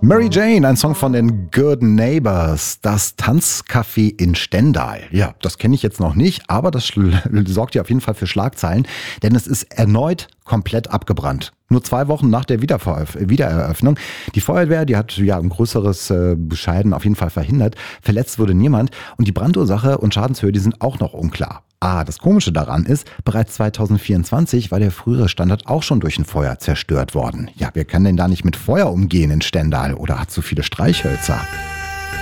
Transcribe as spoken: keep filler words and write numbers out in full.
Mary Jane, ein Song von den Good Neighbors, das Tanzcafé in Stendal. Ja, das kenne ich jetzt noch nicht, aber das schl- sorgt ja auf jeden Fall für Schlagzeilen, denn es ist erneut komplett abgebrannt. Nur zwei Wochen nach der Wiederveröf- Wiedereröffnung. Die Feuerwehr, die hat ja ein größeres äh, Bescheiden auf jeden Fall verhindert. Verletzt wurde niemand und die Brandursache und Schadenshöhe, die sind auch noch unklar. Ah, das Komische daran ist, bereits zwanzig vierundzwanzig war der frühere Standort auch schon durch ein Feuer zerstört worden. Ja, wer kann denn da nicht mit Feuer umgehen in Stendal oder hat zu viele Streichhölzer?